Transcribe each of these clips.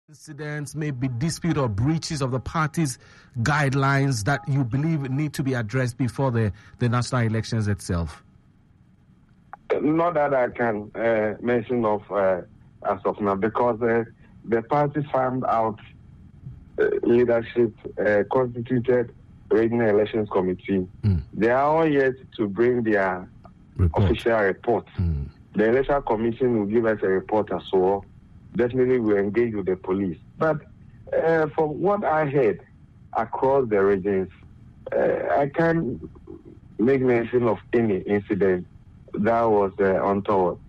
Incidents, maybe dispute or breaches of the party's guidelines that you believe need to be addressed before the national elections itself? Not that I can mention of as of now, because the party found out leadership constituted regional elections committee. They are all yet to bring their official report. The election commission will give us a report as well. Definitely will engage with the police. But from what I heard across the regions, I can't make mention of any incident that was untoward.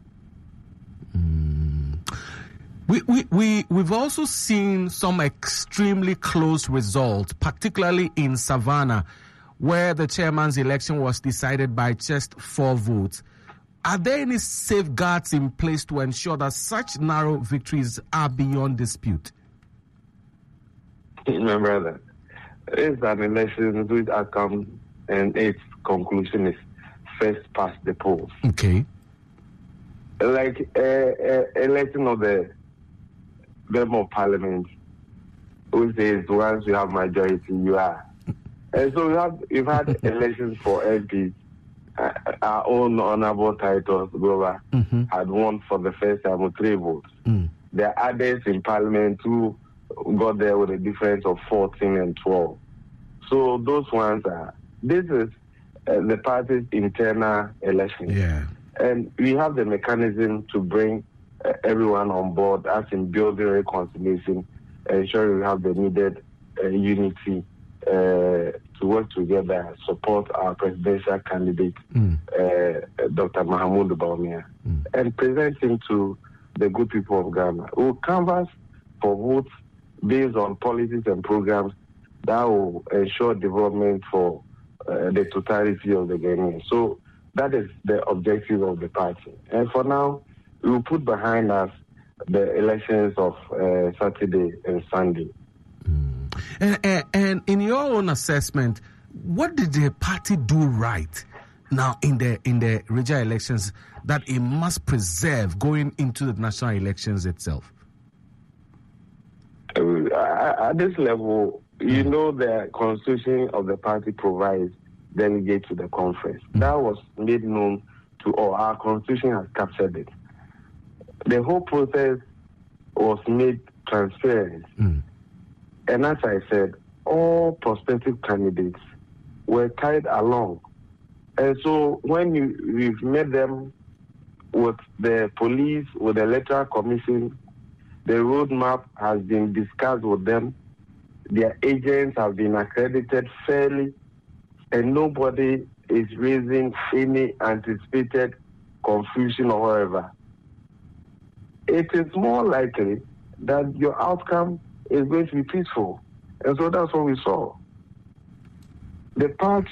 We've also seen some extremely close results, particularly in Savannah, where the chairman's election was decided by just 4 votes. Are there any safeguards in place to ensure that such narrow victories are beyond dispute? My brother, it's an election whose outcome and its conclusion is first past the polls. Okay. Like election of the member of parliament, who says once you have majority, you are. And so we've had elections for MPs. Our own honorable titles, Grover, had won for the first time with 3 votes. There are others in parliament who got there with a difference of 14 and 12. So those ones this is the party's internal election. Yeah. And we have the mechanism to bring everyone on board, as in building reconciliation, ensuring we have the needed unity to work together, support our presidential candidate, Dr. Mahamudu Bawumia, and present him to the good people of Ghana. We will canvass for votes based on policies and programs that will ensure development for the totality of the Ghanaians. So that is the objective of the party. And for now, we will put behind us the elections of Saturday and Sunday. And in your own assessment, what did the party do right now in the regional elections that it must preserve going into the national elections itself? At this level, you know, the constitution of the party provides delegate to the conference. That was made known to all. Our constitution has captured it. The whole process was made transparent. And as I said, all prospective candidates were carried along. And so when we've met them with the police, with the electoral commission, the roadmap has been discussed with them. Their agents have been accredited fairly, and nobody is raising any anticipated confusion or whatever. It is more likely that your outcome is going to be peaceful. And so that's what we saw. The party